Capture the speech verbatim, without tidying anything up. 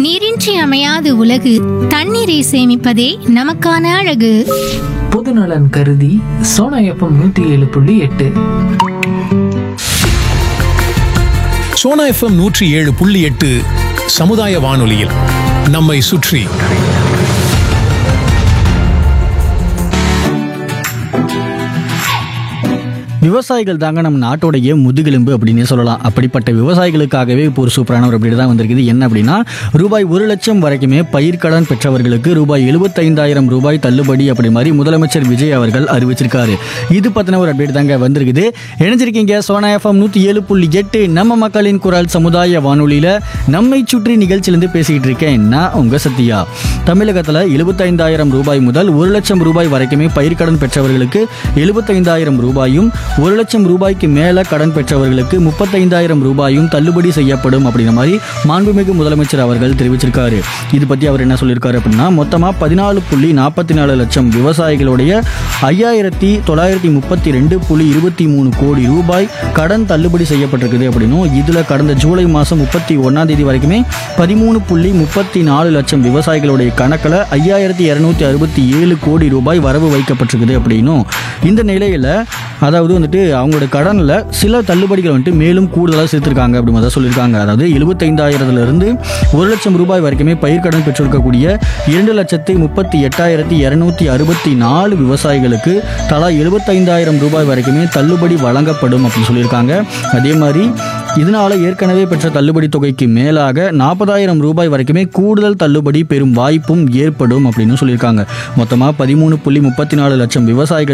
நீரின்றி அமையாது உலகு. தண்ணீரை சேமிப்பதே நமக்கான அழகு. பொதுநலன் கருதி சோனா எஃப்எம் நூற்றி ஏழு புள்ளி எட்டு. சோனா எஃப்எம் நூற்றி ஏழு புள்ளி எட்டு சமுதாய வானொலியில் நம்மை சுற்றி. விவசாயிகள் தாங்க நம்ம நாட்டோடைய முதுகெலும்பு அப்படின்னு சொல்லலாம். அப்படிப்பட்ட விவசாயிகளுக்காகவே இப்போ ஒரு சூப்பரான ஒரு அப்டேட் தான் வந்திருக்குது. என்ன அப்படின்னா, ரூபாய் ஒரு லட்சம் வரைக்குமே பயிர்க்கடன் பெற்றவர்களுக்கு ரூபாய் எழுபத்தைந்தாயிரம் ரூபாய் தள்ளுபடி அப்படி மாதிரி முதலமைச்சர் விஜய் அவர்கள் அறிவிச்சிருக்காரு. இது பற்றின ஒரு அப்டேட் தாங்க வந்திருக்குது. இணைஞ்சிருக்கீங்க சோனா எஃப்எம் நூற்றி ஏழு புள்ளி எட்டு நம்ம மக்களின் குரல் சமுதாய வானொலியில் நம்மை சுற்றி நிகழ்ச்சியிலிருந்து பேசிக்கிட்டு இருக்கேன் நான் உங்க சத்யா. தமிழகத்தில் எழுபத்தைந்தாயிரம் ரூபாய் முதல் ஒரு லட்சம் ரூபாய் வரைக்குமே பயிர்க்கடன் பெற்றவர்களுக்கு எழுபத்தைந்தாயிரம் ரூபாயும், ஒரு லட்சம் ரூபாய்க்கு மேல கடன் பெற்றவர்களுக்கு முப்பத்தைந்தாயிரம் ரூபாயும் தள்ளுபடி செய்யப்படும் அப்படிங்கிற மாதிரி மாண்புமிகு முதலமைச்சர் அவர்கள் தெரிவிச்சிருக்காரு. இது பத்தி அவர் என்ன சொல்லியிருக்காரு அப்படின்னா, மொத்தமா பதினாலு புள்ளி நாற்பத்தி நாலு லட்சம் விவசாயிகளுடைய ஐயாயிரத்தி தொள்ளாயிரத்தி முப்பத்தி ரெண்டு புள்ளி இருபத்தி மூணு கோடி ரூபாய் கடன் தள்ளுபடி செய்யப்பட்டிருக்குது அப்படின்னும், இதுல கடந்த ஜூலை மாசம் முப்பத்தி ஒன்னாம் தேதி வரைக்குமே பதிமூணு புள்ளி முப்பத்தி நாலு லட்சம் விவசாயிகளுடைய கணக்கில் ஐயாயிரத்தி இருநூத்தி அறுபத்தி ஏழு கோடி ரூபாய் வரவு வைக்கப்பட்டிருக்குது அப்படின்னும், இந்த நிலையில அதாவது வந்துட்டு அவங்களோட கடனில் சில தள்ளுபடிகள் வந்துட்டு மேலும் கூடுதலாக சேர்த்திருக்காங்க அப்படி மாதிரி சொல்லியிருக்காங்க. அதாவது எழுபத்தைந்தாயிரத்துல இருந்து ஒரு லட்சம் ரூபாய் வரைக்குமே பயிர்க்கடன் பெற்றிருக்கக்கூடிய இரண்டு லட்சத்தி முப்பத்தி எட்டாயிரத்தி இருநூத்தி அறுபத்தி நாலு விவசாயிகளுக்கு தலா எழுபத்தைந்தாயிரம் ரூபாய் வரைக்குமே தள்ளுபடி வழங்கப்படும் அப்படின்னு சொல்லியிருக்காங்க. அதே மாதிரி இதனால ஏற்கனவே பெற்ற தள்ளுபடி தொகைக்கு மேலாக நாற்பதாயிரம் ரூபாய் வரைக்குமே கூடுதல் தள்ளுபடி பெறும் வாய்ப்பும் ஏற்படும் அப்படின்னு சொல்லியிருக்காங்க. மொத்தமாக பதிமூணு புள்ளி முப்பத்தி நாலு லட்சம் விவசாயிகள்